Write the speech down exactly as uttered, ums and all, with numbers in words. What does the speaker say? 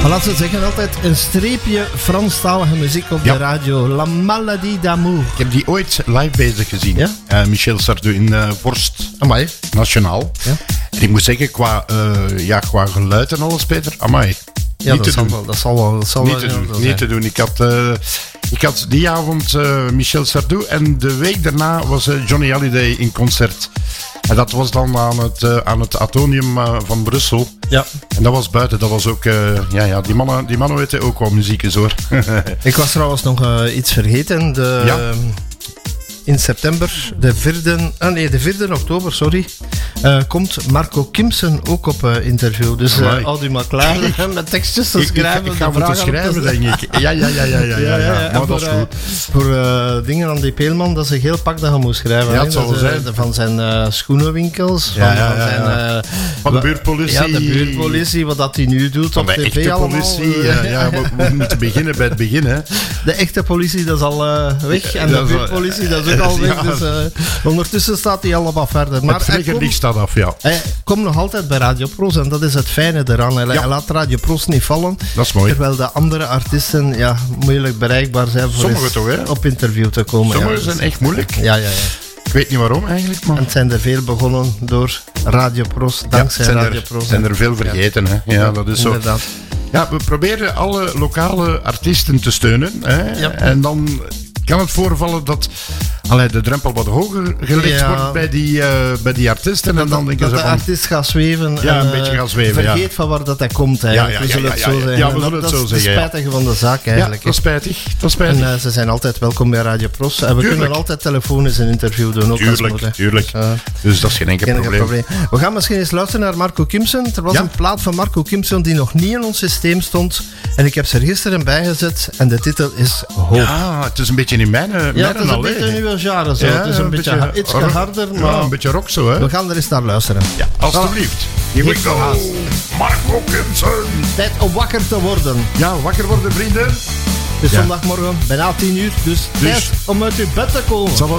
Voilà, ze zeggen altijd een streepje Franstalige muziek op ja. de radio. La Maladie d'Amour. Ik heb die ooit live bezig gezien. Ja? Uh, Michel Sardou in uh, Vorst. Amai. Nationaal. Ja? En ik moet zeggen, qua, uh, ja, qua geluid en alles, Peter, amai. Ja, niet dat, te zal doen. wel, dat zal wel. Dat zal niet wel te doen. zijn. Niet te doen. Ik had, uh, ik had die avond uh, Michel Sardou en de week daarna was uh, Johnny Hallyday in concert. En dat was dan aan het, uh, aan het Atonium uh, van Brussel. Ja. En dat was buiten. Dat was ook... Uh, ja, ja, die mannen, die mannen weten ook wel muziek is, hoor. Ik was trouwens nog uh, iets vergeten. De, Ja. uh, in september, de vierde... Ah nee, de vierde oktober, sorry. Uh, komt Marco Kimsen ook op uh, interview. Dus uh, houd u maar klaar met tekstjes te Ik, schrijven. ik, ik ga moeten schrijven, denk ik. Ja, ja, ja, ja, ja, ja, ja. Maar En dat is voor, goed. uh, voor uh, dingen aan die Peelman, dat ze heel pak dat je moet schrijven. Ja, hè. het zal Dat, wel uh, zijn. Van zijn uh, schoenenwinkels, Ja, van, ja, van ja, zijn... ja. Uh, Van de buurtpolitie. Ja, de buurtpolitie, wat dat hij nu doet Van op de tv echte allemaal. politie. Ja, ja, we, we moeten beginnen bij het begin, hè. De echte politie, dat is al uh, weg. En Dat de is al- buurtpolitie, dat is ook al weg. Ja. Dus, uh, ondertussen staat hij al wat verder. Maar Het hij vliegerlicht komt, staat af, ja. hij komt nog altijd bij Radio Pro's en dat is het fijne eraan. Hij, Ja. hij laat Radio Pro's niet vallen. Dat is mooi. Terwijl de andere artiesten ja, moeilijk bereikbaar zijn voor Sommigen eens toch, hè? op interview te komen. Sommigen ja, zijn dus- echt moeilijk. Ja, ja, ja. Ik weet niet waarom eigenlijk, maar... En het zijn er veel begonnen door Radio Pro's, dankzij ja, zijn Radio er, Pro's. zijn er veel vergeten, hè. Ja, dat is zo. Inderdaad. Ja, we proberen alle lokale artiesten te steunen. Hè? Ja. En dan kan het voorvallen dat allee, de drempel wat hoger gelegd Ja. wordt bij die, uh, bij die artiesten. En dan denken dat ze de van... artiest gaat zweven. Ja, en, een beetje uh, gaat zweven, ja. Vergeet van waar dat hij komt eigenlijk. Ja, ja, we zullen ja, het ja, zo ja. zeggen. Ja, we En zullen dat, het zo dat is zeggen, ja. het spijtige van de zaak Ja, eigenlijk. dat is spijtig. Dat is spijtig. En uh, ze zijn altijd welkom bij Radio Pros. En we Tuurlijk. kunnen altijd telefonisch een interview doen. Ook als Tuurlijk, moet, hè. tuurlijk. Dus, uh, Dus dat is geen enkel geen enkel probleem. probleem. We gaan misschien eens luisteren naar Marco Kimsen. Er was Ja. een plaat van Marco Kimsen die nog niet in ons systeem stond. En ik heb ze er gisteren bijgezet. En de titel is Hoop. Ja, het is een beetje in mijn, mijn Ja, het is een allee. beetje nieuwe jaren zo. Ja, het is een, beetje, ha- iets rock- harder, Ja, maar een beetje rock zo, hè. we gaan er eens naar luisteren. Ja, alstublieft. Here we go. Marco Kimsen. Tijd om wakker te worden. Ja, wakker worden, vrienden. Het is Ja. zondagmorgen, bijna tien uur. Dus, Dus- tijd om uit uw bed te komen. Zal